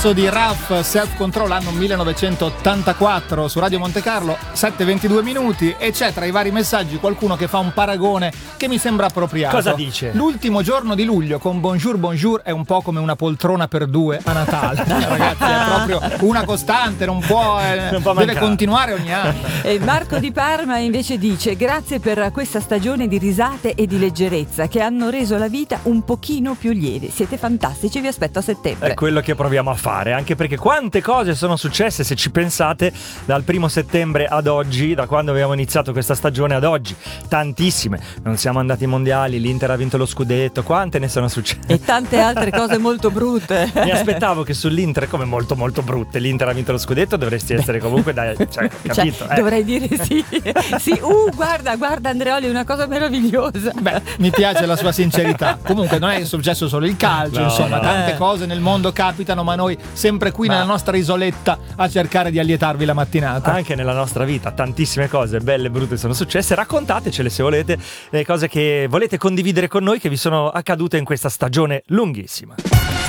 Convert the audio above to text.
successo di Raf, Self Control, anno 1984 su Radio Monte Carlo, 7:22 minuti, e c'è tra i vari messaggi qualcuno che fa un paragone che mi sembra appropriato. Cosa dice? L'ultimo giorno di luglio con Bonjour Bonjour è un po' come una poltrona per due a Natale. Ragazzi, è proprio una costante, non può deve continuare ogni anno. E Marco di Parma invece dice: grazie per questa stagione di risate e di leggerezza che hanno reso la vita un pochino più lieve. Siete fantastici, vi aspetto a settembre. È quello che proviamo a fare, anche perché quante cose sono successe, se ci pensate, dal 1 settembre ad oggi, da quando abbiamo iniziato questa stagione ad oggi. Tantissime. Non siamo andati ai mondiali, l'Inter ha vinto lo scudetto, quante ne sono successe? E tante altre cose molto brutte. Mi aspettavo che sull'Inter, come molto molto brutte, l'Inter ha vinto lo scudetto, dovresti essere comunque capito? Dovrei dire sì. Sì, guarda Andreoli, è una cosa meravigliosa. Beh, mi piace la sua sincerità. Comunque non è successo solo il calcio, insomma, tante cose nel mondo capitano, ma noi sempre qui nella nostra isoletta a cercare di allietarvi la mattinata. Anche nella nostra vita tantissime cose belle e brutte sono successe. Raccontatecele se volete, le cose che volete condividere con noi che vi sono accadute in questa stagione lunghissima.